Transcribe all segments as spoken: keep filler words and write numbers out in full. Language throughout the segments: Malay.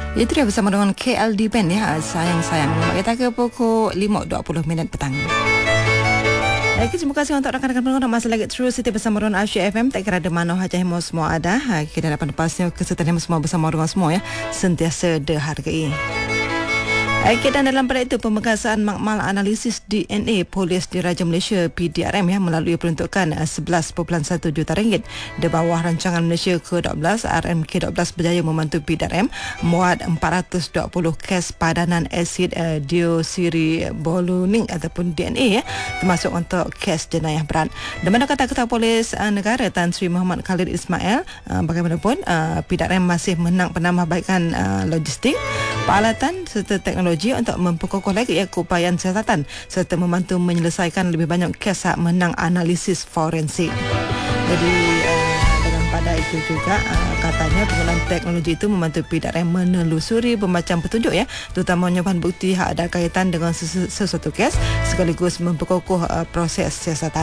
Itu dia bersama dengan K L D Band ya. Sayang-sayang. Kita ke pukul lima dua puluh minit petang. Baik, terima kasih untuk rakan-rakan pendengar masih lagi terus siti bersama dengan Asia F M. Tak kira ada mana hajah hemo semua ada. Kita dapat pasnya kesetan hemo semua bersama dengan semua ya. Sentiasa dihargai. Okey, dan dalam pada itu pemekasan makmal analisis D N A Polis Diraja Malaysia P D R M ya melalui peruntukan sebelas perpuluhan satu juta ringgit di bawah rancangan Malaysia ke dua belas. R M K dua belas berjaya membantu P D R M muat empat ratus dua puluh kes padanan asid uh, deoksiribolamin ataupun D N A ya, termasuk untuk kes jenayah berat. Dan mana kata Ketua Polis uh, Negara Tan Sri Muhammad Khalid Ismail, uh, bagaimanapun uh, P D R M masih menang penambahbaikan uh, logistik, peralatan serta teknologi untuk memperkokoh lagi ya keupayaan siasatan serta membantu menyelesaikan lebih banyak kes saat menang analisis forensik. Jadi uh, dengan pada itu juga uh, katanya penggunaan teknologi itu membantu P D R M menelusuri bermacam petunjuk ya, terutamanya bahan bukti yang ada kaitan dengan sesu- sesuatu kes sekaligus memperkokoh uh, proses siasatan.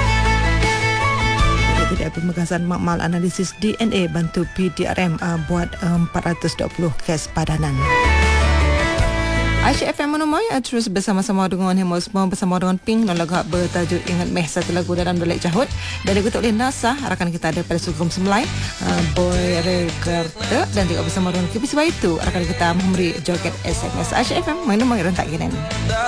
Tidak pemekasan makmal analisis D N A bantu P D R M uh, buat uh, empat ratus dua puluh kes padanan. Asia F M menemui uh, terus bersama-sama dengan Hemos bersama dengan Pink dan lagu bertajuk Ingat Meh, satu lagu dalam Dolek Jahut dan dikutuk oleh Nasa. Rakan kita ada pada Sugeng Semlai, uh, Boy Rekerta dan juga bersama dengan Kipis. Sebab itu rakan kita memberi joget S M S. Asia F M menemui rentak gini.